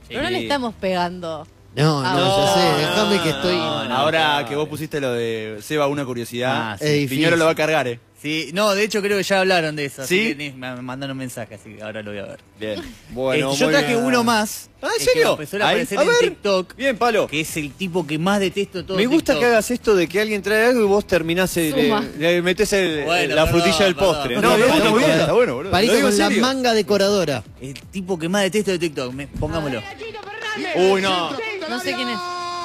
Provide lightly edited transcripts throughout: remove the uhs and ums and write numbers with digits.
Pero no le estamos pegando. No, ya sé, déjame que estoy... Ahora que vos pusiste lo de Seba, una curiosidad, sí. Piñero lo va a cargar, Sí, no, de hecho creo que ya hablaron de eso. ¿Sí? Así que me mandaron un mensaje, así que ahora lo voy a ver. Bien. Bueno, yo muy traje bien. uno más. Ah, ¿en que serio? empezó a Ahí, aparecer a en ver. TikTok. Bien, Palo. Que es el tipo que más detesto de todo Me gusta TikTok. que hagas esto de que alguien trae algo y vos terminás, le metés Bueno, la perdón, frutilla del perdón. postre. No, No, me no, gusta no, muy bien, no. está bueno, boludo. Parito Lo digo con en la serio. manga decoradora. El tipo que más detesto de TikTok. Pongámoslo. Uy, no. No sé quién es.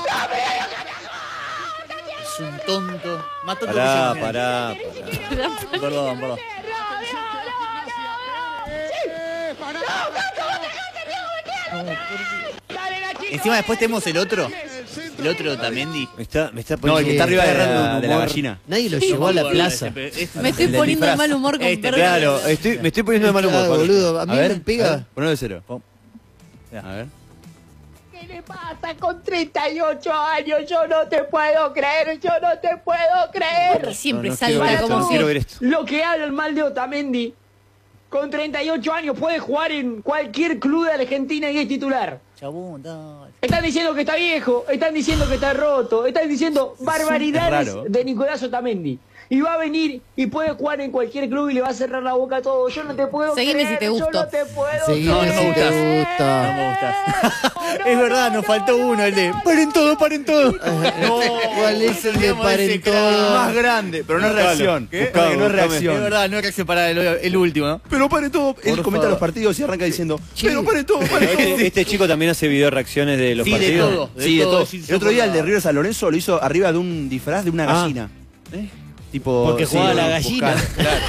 Es un tonto. Más tonto Pará, que yo. pará. Perdón. Encima después tenemos el otro. El otro también di. Me está No, el que está arriba de agarrando la, un de la humor. gallina. Nadie lo llevó a la plaza. Me estoy poniendo de mal humor con Este, Perry. Claro, me estoy poniendo de mal humor. Claro, Pablo. boludo, a mí me pega. Ponelo de cero. Ya. A ver. ¿Qué le pasa con 38 años? Yo no te puedo creer, yo no te puedo creer. Porque siempre No, no quiero salta ver esto, como no si... quiero ver esto. Lo que hablan mal de Otamendi. Con 38 años puede jugar en cualquier club de Argentina y es titular. Chabón, dale. Están diciendo que está viejo, están diciendo que está roto, están diciendo barbaridades raro. de Nicolás Otamendi. Y va a venir y puede jugar en cualquier club y le va a cerrar la boca a todo. Yo no te puedo Seguime creer, si te yo gustó. no te puedo Seguime creer. si te No gusta. me gustas. Es verdad, nos faltó uno, el de paren todo, paren todo. ¿Cuál es el de paren todo? Más grande, pero no es reacción. ¿Qué? Buscado, No es buscame. reacción. Es verdad, no es reacción para el último, ¿no? Pero paren todo. Él Por comenta favor. los partidos y arranca diciendo, Che. pero paren todo, paren todo. Este chico también hace video reacciones de los Sí, de partidos. todo. Sí, de todo. sí, El otro día el de todo. River San Lorenzo lo hizo arriba de un disfraz de una gallina. Tipo, Porque jugaba la gallina. Claro.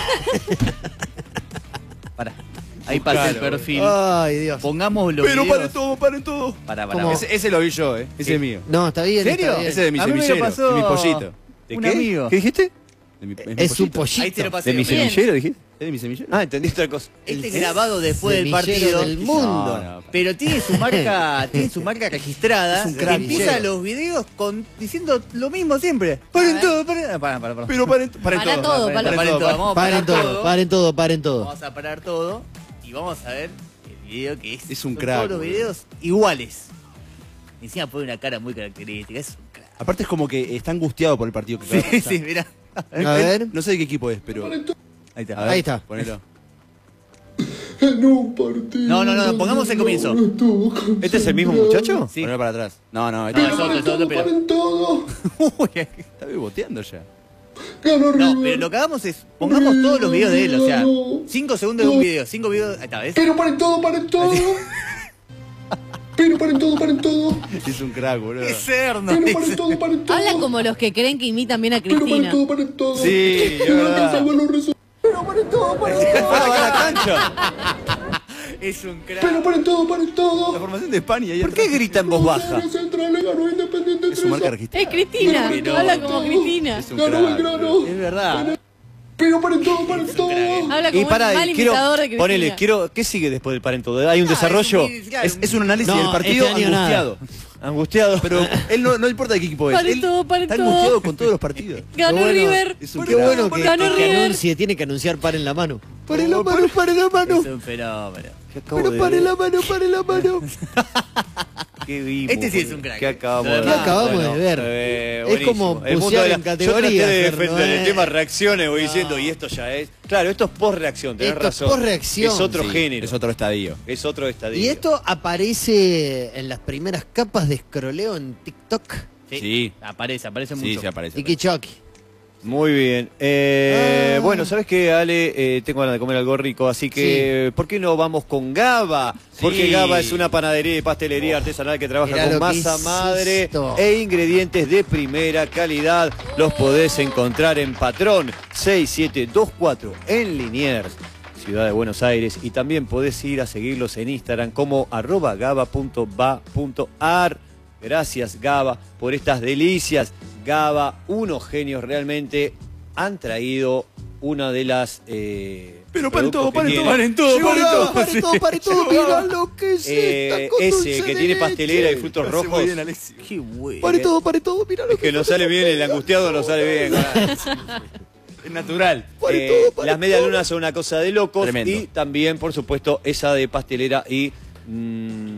Pará. Ahí pasa el perfil. Ay, Dios. Pongamos los Pero videos. paren todo, paren todo. Pará. ¿Cómo? Ese lo vi yo, Ese es mío. No, está bien. ¿En serio? está bien. Ese es de mi A mí me lo semillero, pasó de mi pollito. ¿De un qué? amigo. ¿Qué dijiste? Es su pollito. Ahí te lo pasé. ¿De mi Bien. semillero dijiste? ¿Es de mi semillero? Ah, entendí otra cosa. Este es grabado después del Semillero partido. del mundo. No. Pero tiene su marca, registrada. Es un Que crack. empieza los videos diciendo lo mismo siempre. Paren todo, paren. Pará. Pero paren Para todo, Paren Palo. todo, vamos a Paren parar todo, paren todo, paren todo. Vamos a parar todo y vamos a ver el video que Es un son crack, todos los boludo. videos iguales. Encima pone una cara muy característica. Es un crack. Aparte es como que está angustiado por el partido que acaba de Sí, pasar. sí, mirá. A ver. No sé de qué equipo es, pero... Ahí está. A ver, Ahí está. Ponelo. No, pongamos el comienzo. ¿Este es el mismo muchacho? Sí. Ponelo para atrás. No, No, es otro, pero. Uy, está boteando ya. No, pero lo que hagamos es. Pongamos todos los videos de él, o sea, 5 segundos de un video, 5 videos. Ahí está, ¿ves? Pero paren todo, paren todo. Pero paren todo, paren todo. Es un crack, boludo. Es cerno. Pero paren todo, paren todo. Habla como los que creen que imitan bien a Pero paren Cristina. todo, paren todo. Sí, es Que no verdad. alcanza los resultados. Pero paren todo, paren todo. ¡Ah, va a la cancha! Es un crack. Pero paren todo, paren La todo. formación de España. ahí ¿Por qué atrás. grita en voz baja? Rosario Central le ganó a Independiente Es su marca 3-0. registrada. Es Cristina. Pero- Habla como Cristina. Es un Ganó crack. Belgrano. Es verdad. Pero paren todo, paren todo. Habla Y como un pará, mal imitador de Cristina. ponele, ¿qué sigue después del paren todo? ¿Hay un desarrollo Es un análisis No, del partido este año nada. angustiado. angustiado? Pero él no importa de qué equipo es. Paren Él todo, paren está todo. angustiado con todos los partidos. Ganó Qué bueno. River. Es un Qué crack. bueno que Ganó River. anuncie, tiene que anunciar paren la mano. Paren la mano, paren la mano. Es un fenómeno. Pero paren la mano, paren la mano. ¿Qué vimos, Este sí es boludo? un crack. ¿Qué acabamos De de verdad. ver? ¿Qué acabamos de ver? Es buenísimo. como El mundo bucear de la- en categoría, Yo traté de Fer, defender ¿no? el tema reacciones, voy diciendo, y esto ya es... Claro, esto es post-reacción, tenés Esto es razón. post-reacción. Es otro Sí, género. Es otro estadio. Es otro estadio. Y esto aparece en las primeras capas de escroleo en TikTok. Sí. Aparece Sí, mucho. se aparece. Tiki-choki. Muy bien. Bueno, ¿sabes qué, Ale? Tengo ganas de comer algo rico, así que ¿por qué no vamos con Gaba? Porque Sí. Gaba es una panadería y pastelería artesanal que trabaja Mirá con lo que masa es madre esto. e ingredientes de primera calidad. Los podés encontrar en Patrón 6724 en Liniers, Ciudad de Buenos Aires, y también podés ir a seguirlos en Instagram como @gaba.va.ar. Gracias, Gaba, por estas delicias. Gaba, unos genios realmente, han traído una de las... Pero paren todo, productos que paren tiene- todo. Llegó Gaba, paren todo, paren todo. Mirá lo que es esta con ese dulce que de tiene leche. pastelera y frutos Hace muy rojos. bien, Alexis. Qué bueno. Pare todo, mirá lo Es que no sale bien, el angustiado no sale bien. Es natural. Pare todo, pare Las medias todo. lunas son una cosa de locos. Tremendo. Y también, por supuesto, esa de pastelera y